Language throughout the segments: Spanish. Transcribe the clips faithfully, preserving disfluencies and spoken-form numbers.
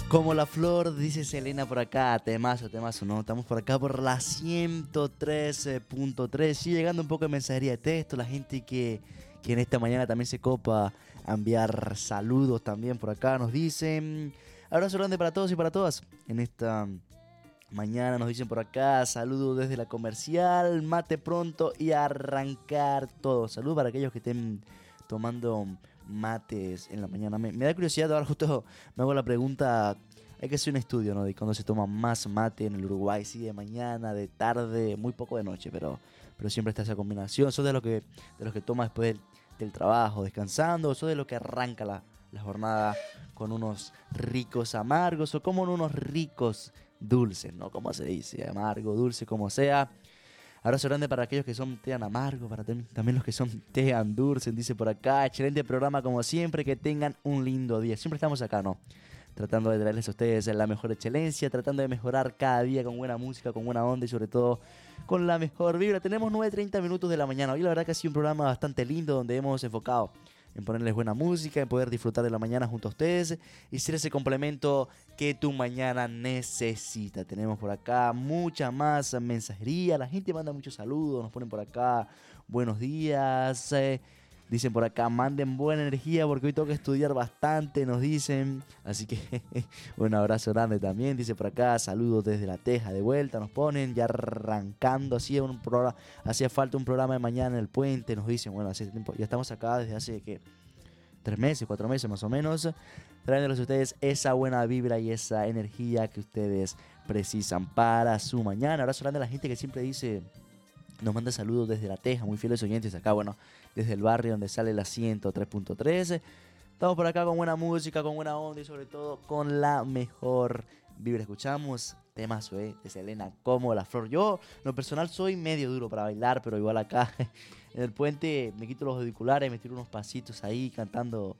Como la flor, dice Selena por acá, temazo, temazo, ¿no? Estamos por acá por la ciento trece punto tres. Sigue llegando un poco de mensajería de texto, la gente que, que en esta mañana también se copa a enviar saludos también por acá. Nos dicen, abrazo grande para todos y para todas. En esta mañana nos dicen por acá, saludos desde la comercial, mate pronto y arrancar todo. Saludos para aquellos que estén tomando mates en la mañana. Me, me da curiosidad, ahora justo me hago la pregunta, hay que hacer un estudio, ¿no? De cuando se toma más mate en el Uruguay, sí, de mañana, de tarde, muy poco de noche, pero, pero siempre está esa combinación. ¿Sos de los que, de los que toma después del, del trabajo, descansando? ¿O sos de los que arranca la, la jornada con unos ricos amargos o como unos ricos dulces, ¿no? Como se dice, amargo, dulce, como sea. Abrazo grande para aquellos que son tean amargo, para también los que son tean dulce, dice por acá. Excelente programa como siempre, que tengan un lindo día. Siempre estamos acá, ¿no? Tratando de traerles a ustedes la mejor excelencia, tratando de mejorar cada día con buena música, con buena onda y sobre todo con la mejor vibra. Tenemos nueve treinta minutos de la mañana. Hoy la verdad que ha sido un programa bastante lindo donde hemos enfocado en ponerles buena música, en poder disfrutar de la mañana junto a ustedes y ser ese complemento que tu mañana necesita. Tenemos por acá mucha más mensajería, la gente manda muchos saludos, nos ponen por acá buenos días, eh, dicen por acá manden buena energía porque hoy tengo que estudiar bastante, nos dicen, así que un abrazo grande también, dice por acá, saludos desde La Teja de vuelta, nos ponen ya arrancando, hacía un programa, hacía falta un programa de mañana en el puente, nos dicen, bueno, hace tiempo, ya estamos acá desde hace que tres meses, cuatro meses más o menos, trayéndoles a ustedes esa buena vibra y esa energía que ustedes precisan para su mañana. Abrazo grande a la gente que siempre dice, nos manda saludos desde La Teja, muy fieles oyentes acá, bueno, desde el barrio donde sale la ciento tres punto tres. Estamos por acá con buena música, con buena onda y sobre todo con la mejor vibra. Escuchamos temas eh, de Selena como La Flor. Yo, en lo personal, soy medio duro para bailar, pero igual acá en el puente me quito los auriculares, me tiro unos pasitos ahí cantando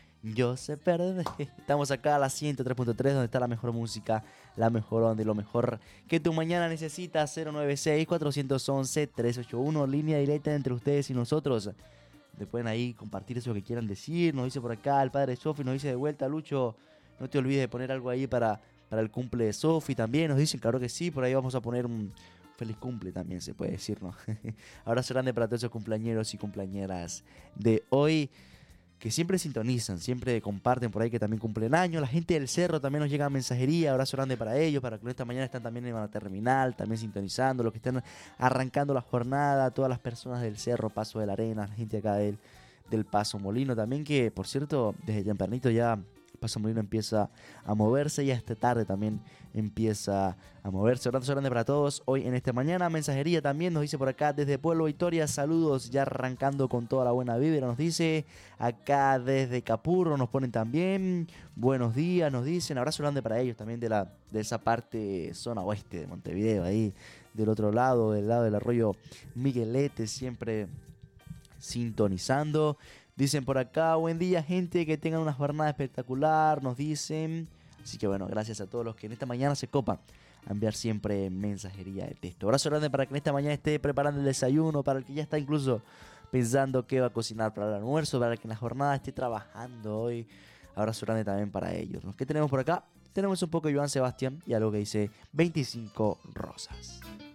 Yo sé perder. Estamos acá a la ciento tres punto tres donde está la mejor música, la mejor onda y lo mejor que tu mañana necesita. Cero nueve seis, cuatro once, tres ocho uno, línea directa entre ustedes y nosotros. Le pueden ahí compartir eso que quieran decir. Nos dice por acá el padre de Sofi, nos dice de vuelta, Lucho, no te olvides de poner algo ahí para, para el cumple de Sofi también. Nos dicen, claro que sí, por ahí vamos a poner un feliz cumple también, se puede decir, ¿no? Abrazo grande para todos esos cumpleañeros y cumpleañeras de hoy, que siempre sintonizan, siempre comparten por ahí que también cumplen años. La gente del cerro también nos llega a mensajería, abrazo grande para ellos, para que esta mañana están también en la terminal, también sintonizando, los que están arrancando la jornada, todas las personas del cerro, Paso de la Arena, la gente acá del, del Paso Molino también, que por cierto, desde tempranito ya Paso Molino empieza a moverse y esta tarde también empieza a moverse. Abrazo grande para todos. Hoy en esta mañana, mensajería también nos dice por acá desde Pueblo Victoria, saludos ya arrancando con toda la buena vibra. Nos dice acá desde Capurro, nos ponen también buenos días, nos dicen. Abrazo grande para ellos también de, la, de esa parte zona oeste de Montevideo, ahí del otro lado, del lado del arroyo Miguelete, siempre sintonizando. Dicen por acá, buen día gente, que tengan una jornada espectacular, nos dicen. Así que bueno, gracias a todos los que en esta mañana se copan a enviar siempre mensajería de texto. Abrazo grande para que en esta mañana esté preparando el desayuno, para el que ya está incluso pensando qué va a cocinar para el almuerzo, para el que en la jornada esté trabajando hoy. Abrazo grande también para ellos. ¿Qué tenemos por acá? Tenemos un poco de Joan Sebastián y algo que dice veinticinco rosas.